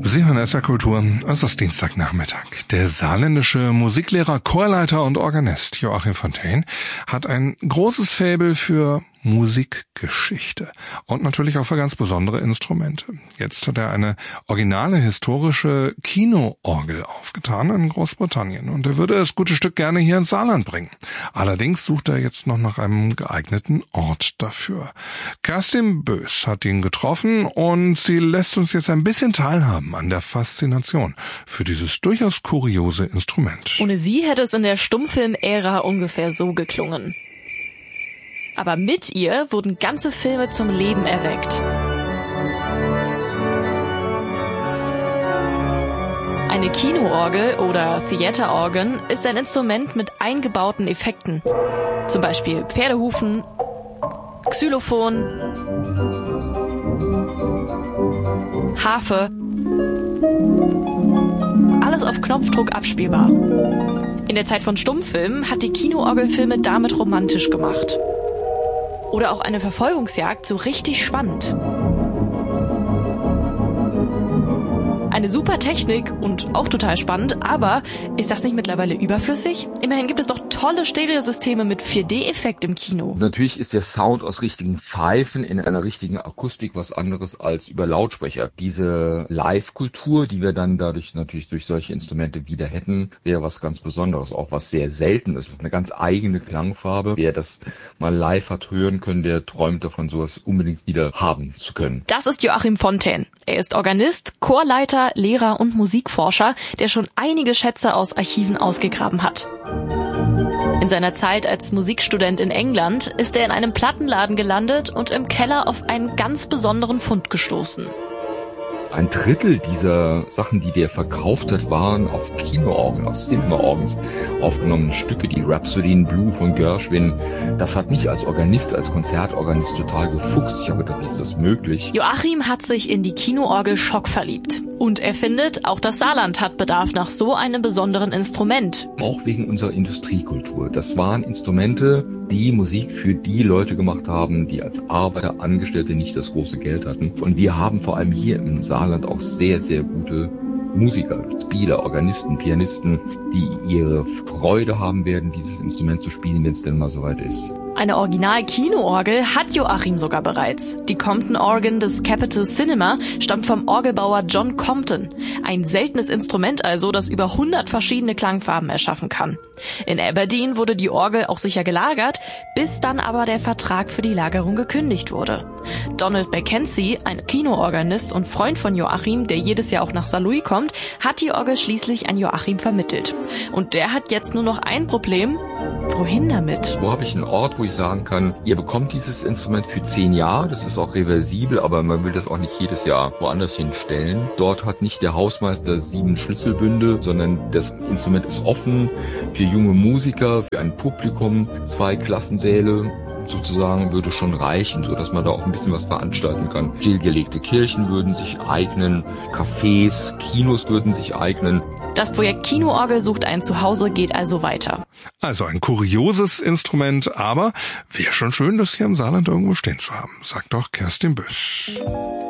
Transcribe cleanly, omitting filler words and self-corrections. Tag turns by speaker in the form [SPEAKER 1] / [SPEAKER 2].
[SPEAKER 1] Sie hören SR Kultur, es ist Dienstagnachmittag. Der saarländische Musiklehrer, Chorleiter und Organist Joachim Fontaine hat ein großes Faible für Musikgeschichte und natürlich auch für ganz besondere Instrumente. Jetzt hat er eine originale historische Kinoorgel aufgetan in Großbritannien und er würde das gute Stück gerne hier ins Saarland bringen. Allerdings sucht er jetzt noch nach einem geeigneten Ort dafür. Kerstin Bös hat ihn getroffen und sie lässt uns jetzt ein bisschen teilhaben an der Faszination für dieses durchaus kuriose Instrument.
[SPEAKER 2] Ohne sie hätte es in der Stummfilm-Ära ungefähr so geklungen. Aber mit ihr wurden ganze Filme zum Leben erweckt. Eine Kinoorgel oder Theater Organ ist ein Instrument mit eingebauten Effekten. Zum Beispiel Pferdehufen, Xylophon, Harfe. Alles auf Knopfdruck abspielbar. In der Zeit von Stummfilmen hat die Kinoorgel Filme damit romantisch gemacht. Oder auch eine Verfolgungsjagd so richtig spannend. Eine super Technik und auch total spannend, aber ist das nicht mittlerweile überflüssig? Immerhin gibt es doch tolle Stereosysteme mit 4D-Effekt im Kino.
[SPEAKER 3] Natürlich ist der Sound aus richtigen Pfeifen in einer richtigen Akustik was anderes als über Lautsprecher. Diese Live-Kultur, die wir dann dadurch natürlich durch solche Instrumente wieder hätten, wäre was ganz Besonderes, auch was sehr selten ist. Das ist eine ganz eigene Klangfarbe. Wer das mal live hat hören können, der träumt davon, sowas unbedingt wieder haben zu können.
[SPEAKER 2] Das ist Joachim Fontaine. Er ist Organist, Chorleiter, Lehrer und Musikforscher, der schon einige Schätze aus Archiven ausgegraben hat. In seiner Zeit als Musikstudent in England ist er in einem Plattenladen gelandet und im Keller auf einen ganz besonderen Fund gestoßen.
[SPEAKER 3] Ein Drittel dieser Sachen, die der verkauft hat, waren auf Kinoorgeln, auf Cinema-Organs aufgenommene Stücke, die Rhapsody in Blue von Gershwin. Das hat mich als Organist, als Konzertorganist total gefuchst. Ich habe gedacht, wie ist das möglich?
[SPEAKER 2] Joachim hat sich in die Kinoorgel schockverliebt. Und er findet, auch das Saarland hat Bedarf nach so einem besonderen Instrument.
[SPEAKER 3] Auch wegen unserer Industriekultur. Das waren Instrumente, die Musik für die Leute gemacht haben, die als Arbeiter, Angestellte nicht das große Geld hatten. Und wir haben vor allem hier im Saarland auch sehr, sehr gute Musiker, Spieler, Organisten, Pianisten, die ihre Freude haben werden, dieses Instrument zu spielen, wenn es denn mal soweit ist.
[SPEAKER 2] Eine Original-Kinoorgel hat Joachim sogar bereits. Die Compton Organ des Capitol Cinema stammt vom Orgelbauer John Compton. Ein seltenes Instrument also, das über 100 verschiedene Klangfarben erschaffen kann. In Aberdeen wurde die Orgel auch sicher gelagert, bis dann aber der Vertrag für die Lagerung gekündigt wurde. Donald Mackenzie, ein Kinoorganist und Freund von Joachim, der jedes Jahr auch nach Saarlouis kommt, hat die Orgel schließlich an Joachim vermittelt. Und der hat jetzt nur noch ein Problem: wohin damit?
[SPEAKER 3] Wo habe ich einen Ort, wo ich sagen kann, ihr bekommt dieses Instrument für 10 Jahre, das ist auch reversibel, aber man will das auch nicht jedes Jahr woanders hinstellen. Dort hat nicht der Hausmeister 7 Schlüsselbünde, sondern das Instrument ist offen für junge Musiker, für ein Publikum, 2 Klassensäle sozusagen würde schon reichen, so dass man da auch ein bisschen was veranstalten kann. Stillgelegte Kirchen würden sich eignen, Cafés, Kinos würden sich eignen.
[SPEAKER 2] Das Projekt Kinoorgel sucht ein Zuhause geht also weiter.
[SPEAKER 1] Also ein kurioses Instrument, aber wäre schon schön, das hier im Saarland irgendwo stehen zu haben, sagt doch Kerstin Bös.